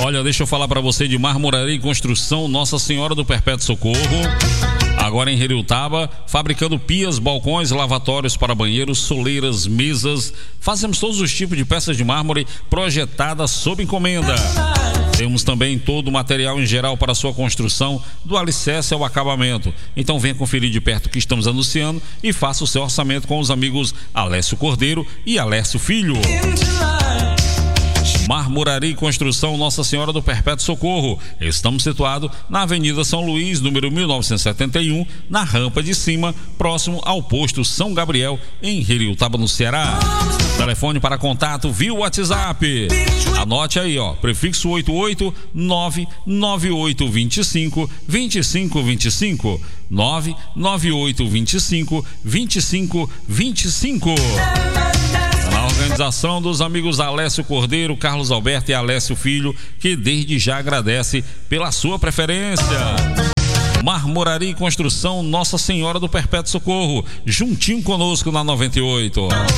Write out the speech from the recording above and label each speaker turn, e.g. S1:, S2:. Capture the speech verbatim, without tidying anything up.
S1: Olha, deixa eu falar para você de Marmoraria e Construção Nossa Senhora do Perpétuo Socorro. Agora em Heriutaba, fabricando pias, balcões, lavatórios para banheiros, soleiras, mesas. Fazemos todos os tipos de peças de mármore projetadas sob encomenda. Temos também todo o material em geral para a sua construção, do alicerce ao acabamento. Então venha conferir de perto o que estamos anunciando e faça o seu orçamento com os amigos Alessio Cordeiro e Alessio Filho. Marmoraria e Construção Nossa Senhora do Perpétuo Socorro. Estamos situados na Avenida São Luís, número mil novecentos e setenta e um, na rampa de cima, próximo ao posto São Gabriel, em Heriutaba, no Ceará. Telefone para contato via WhatsApp. Anote aí, ó, prefixo oito oito nove nove oito dois cinco dois cinco dois cinco nove nove oito dois cinco dois cinco dois cinco. Na organização dos amigos Alessio Cordeiro, Carlos Alberto e Alessio Filho, que desde já agradece pela sua preferência. Marmoraria e Construção Nossa Senhora do Perpétuo Socorro, juntinho conosco na noventa e oito.